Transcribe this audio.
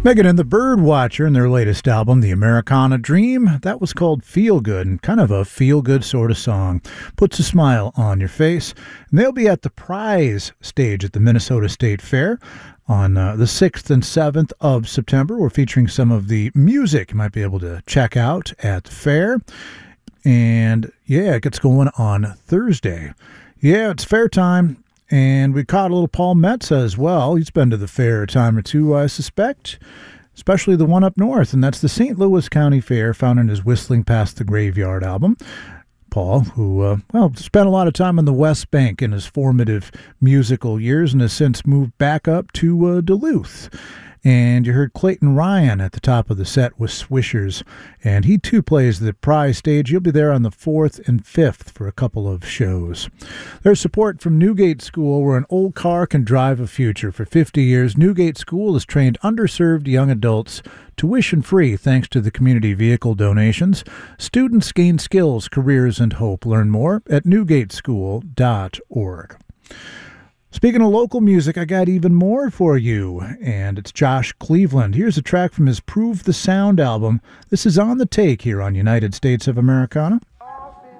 Megan and the Birdwatcher in their latest album, The Americana Dream, that was called Feel Good, and kind of a feel-good sort of song. Puts a smile on your face. And they'll be at the prize stage at the Minnesota State Fair on the 6th and 7th of September. We're featuring some of the music you might be able to check out at the fair. And yeah, it gets going on Thursday. Yeah, it's fair time. And we caught a little Paul Metza as well. He's been to the fair a time or two, I suspect, especially the one up north. And that's the St. Louis County Fair, found in his Whistling Past the Graveyard album. Paul, who, spent a lot of time on the West Bank in his formative musical years and has since moved back up to Duluth. And you heard Clayton Ryan at the top of the set with Swishers, and he too plays the prize stage. He'll be there on the 4th and 5th for a couple of shows. There's support from Newgate School, where an old car can drive a future. For 50 years, Newgate School has trained underserved young adults tuition-free thanks to the community vehicle donations. Students gain skills, careers, and hope. Learn more at newgateschool.org. Speaking of local music, I got even more for you, and it's Josh Cleveland. Here's a track from his Prove the Sound album. This is On the Take here on United States of Americana.